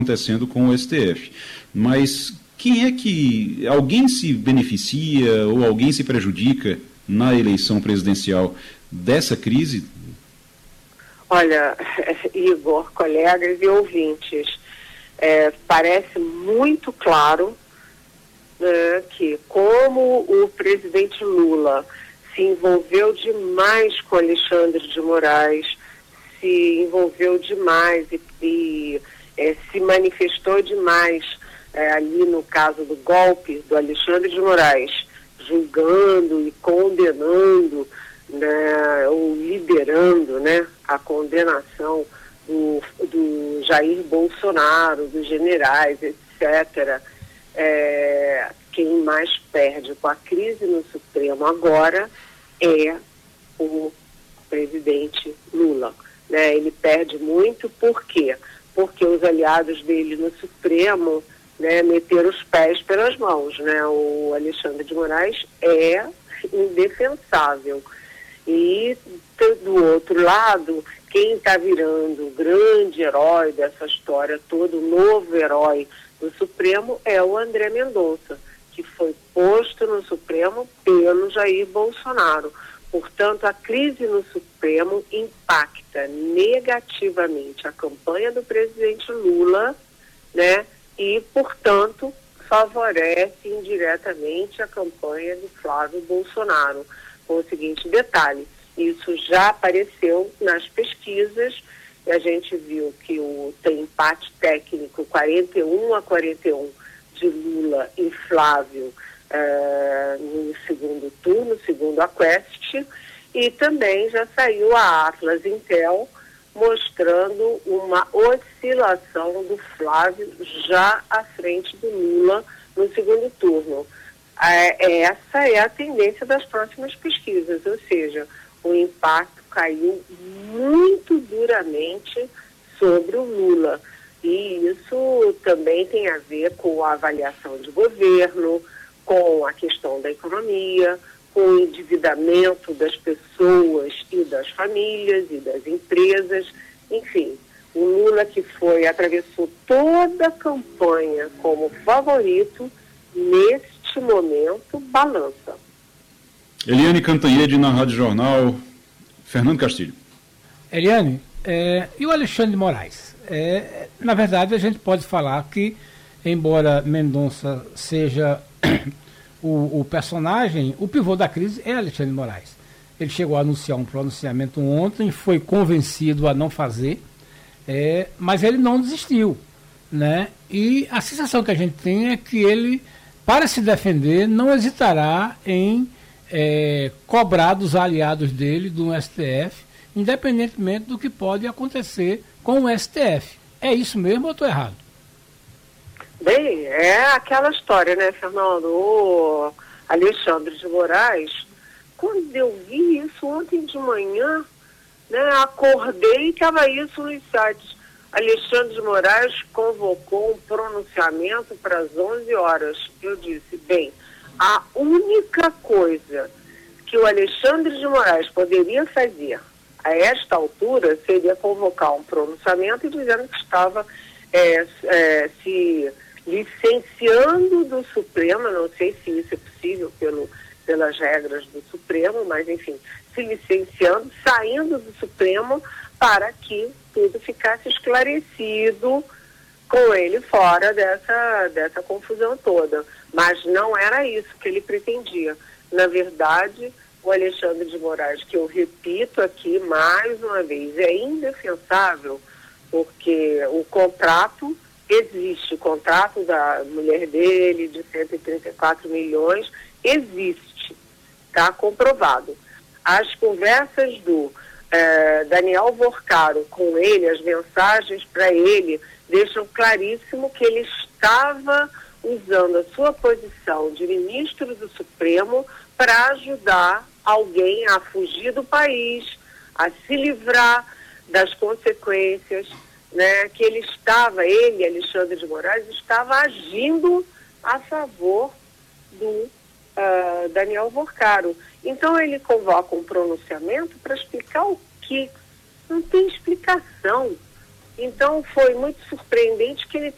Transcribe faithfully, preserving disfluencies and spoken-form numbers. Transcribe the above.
acontecendo com o S T F. Mas quem é que... Alguém se beneficia ou alguém se prejudica na eleição presidencial dessa crise? Olha, Igor, colegas e ouvintes, é, parece muito claro, né, que como o presidente Lula se envolveu demais com Alexandre de Moraes, se envolveu demais e, e é, se manifestou demais é, ali no caso do golpe do Alexandre de Moraes, julgando e condenando, né, ou liderando, né, a condenação do, do Jair Bolsonaro, dos generais, etcétera. É, quem mais perde com a crise no Supremo agora é o presidente Lula. Né? Ele perde muito, por quê? Porque os aliados dele no Supremo, né, meteram os pés pelas mãos. Né? O Alexandre de Moraes é indefensável. E do outro lado, quem está virando o grande herói dessa história toda, o novo herói do Supremo, é o André Mendonça, que foi posto no Supremo pelo Jair Bolsonaro. Portanto, a crise no Supremo impacta negativamente a campanha do presidente Lula, né, e, portanto, favorece indiretamente a campanha do Flávio Bolsonaro. Com o seguinte detalhe, isso já apareceu nas pesquisas, e a gente viu que o, tem empate técnico quarenta e um a quarenta e um de Lula e Flávio uh, no segundo turno, segundo a Quest, e também já saiu a Atlas Intel mostrando uma oscilação do Flávio já à frente do Lula no segundo turno. É, essa é a tendência das próximas pesquisas, ou seja, o impacto caiu muito duramente sobre o Lula. E isso também tem a ver com a avaliação de governo, com a questão da economia, com o endividamento das pessoas e das famílias e das empresas. Enfim, o Lula, que foi, atravessou toda a campanha como favorito, nesse momento, balança. Eliane Cantanhede, na Rádio Jornal. Fernando Castilho. Eliane, é, e o Alexandre de Moraes? É, na verdade, a gente pode falar que, embora Mendonça seja o, o personagem, o pivô da crise é Alexandre de Moraes. Ele chegou a anunciar um pronunciamento ontem, foi convencido a não fazer, é, mas ele não desistiu, né? E a sensação que a gente tem é que ele, para se defender, não hesitará em é, cobrar dos aliados dele, do S T F, independentemente do que pode acontecer com o S T F. É isso mesmo ou estou errado? Bem, é aquela história, né, Fernando? O Alexandre de Moraes, quando eu vi isso ontem de manhã, né, acordei e estava isso nos sites. Alexandre de Moraes convocou um pronunciamento para as onze horas. Eu disse, bem, a única coisa que o Alexandre de Moraes poderia fazer a esta altura seria convocar um pronunciamento e dizendo que estava é, é, se licenciando do Supremo, não sei se isso é possível pelo, pelas regras do Supremo, mas enfim, se licenciando, saindo do Supremo para que tudo ficasse esclarecido com ele fora dessa, dessa confusão toda. Mas não era isso que ele pretendia. Na verdade, o Alexandre de Moraes, que eu repito aqui mais uma vez, é indefensável, porque o contrato existe, o contrato da mulher dele de cento e trinta e quatro milhões existe, está comprovado. As conversas do eh, Daniel Vorcaro com ele, as mensagens para ele, deixam claríssimo que ele estava usando a sua posição de ministro do Supremo para ajudar alguém a fugir do país, a se livrar das consequências, né, que ele estava, ele, Alexandre de Moraes, estava agindo a favor do uh, Daniel Vorcaro. Então ele convoca um pronunciamento para explicar o quê? Não tem explicação. Então foi muito surpreendente que ele